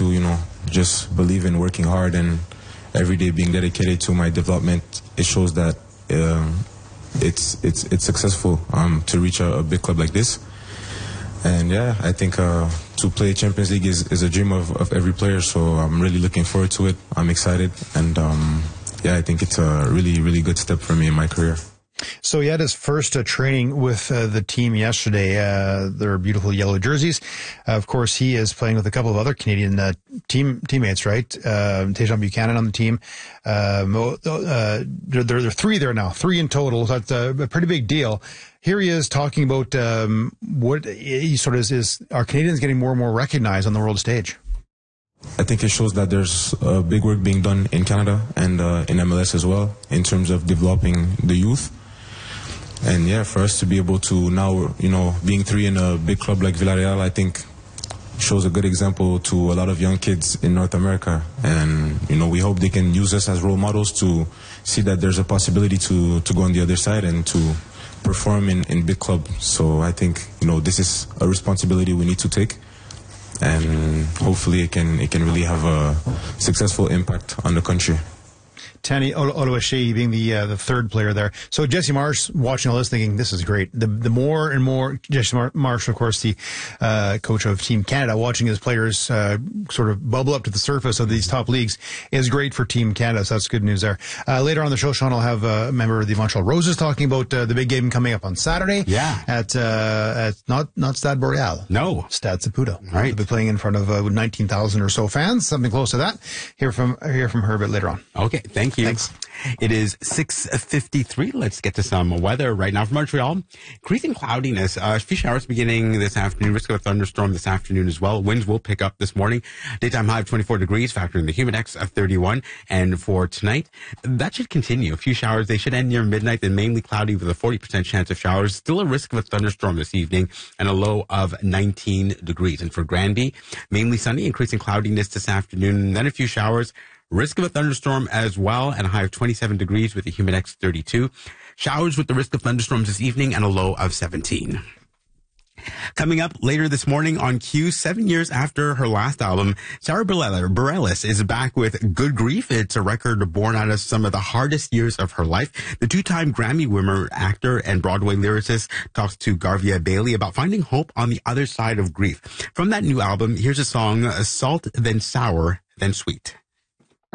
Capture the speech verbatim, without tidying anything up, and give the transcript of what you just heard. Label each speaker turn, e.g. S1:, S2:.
S1: to, you know, just believe in working hard and every day being dedicated to my development. It shows that um, it's it's it's successful um, to reach a, a big club like this. And yeah, I think uh, to play Champions League is, is a dream of, of every player. So I'm really looking forward to it. I'm excited, and um, yeah, I think it's a really really good step for me in my career.
S2: So he had his first uh, training with uh, the team yesterday. Uh, their beautiful yellow jerseys. Uh, of course, he is playing with a couple of other Canadian uh, team teammates, right? Uh, Tejan Buchanan on the team. Um, uh, there, there are three there now, three in total. So that's a, a pretty big deal. Here he is talking about um, what he sort of is, is, are Canadians getting more and more recognized on the world stage?
S1: I think it shows that there's uh, big work being done in Canada and uh, in M L S as well in terms of developing the youth. And yeah, for us to be able to now, you know, being three in a big club like Villarreal, I think shows a good example to a lot of young kids in North America. And, you know, we hope they can use us as role models to see that there's a possibility to, to go on the other side and to perform in, in big clubs. So I think, you know, this is a responsibility we need to take. And hopefully it can, it can really have a successful impact on the country.
S2: Tani Oluwaseyi being the uh, the third player there. So Jesse Marsh watching all this thinking, this is great. The the more and more, Jesse Marsh, of course, the uh, coach of Team Canada, watching his players uh, sort of bubble up to the surface of these top leagues is great for Team Canada. So that's good news there. Uh, later on the show, Sean will have a member of the Montreal Roses talking about uh, the big game coming up on Saturday.
S3: Yeah.
S2: At, uh, at not, not Stade Boreal.
S3: No.
S2: Stade Saputo.
S3: Right.
S2: They'll be playing in front of uh, nineteen thousand or so fans, something close to that. Hear from, hear from her a bit later on.
S3: Okay. Thank you.
S2: Thanks.
S3: It is six fifty-three. Let's get to some weather right now from Montreal. Increasing cloudiness. Uh, a few showers beginning this afternoon. Risk of a thunderstorm this afternoon as well. Winds will pick up this morning. Daytime high of twenty-four degrees, factoring the humidex of thirty-one. And for tonight, that should continue. A few showers. They should end near midnight, then mainly cloudy with a forty percent chance of showers. Still a risk of a thunderstorm this evening and a low of nineteen degrees. And for Granby, mainly sunny, increasing cloudiness this afternoon, then a few showers. Risk of a thunderstorm as well, and a high of twenty-seven degrees with a humidex thirty-two. Showers with the risk of thunderstorms this evening and a low of seventeen. Coming up later this morning on Q, seven years after her last album, Sara Bareilles is back with Good Grief. It's a record born out of some of the hardest years of her life. The two-time Grammy winner, actor, and Broadway lyricist talks to Garvia Bailey about finding hope on the other side of grief. From that new album, here's a song, Salt Then Sour Then Sweet.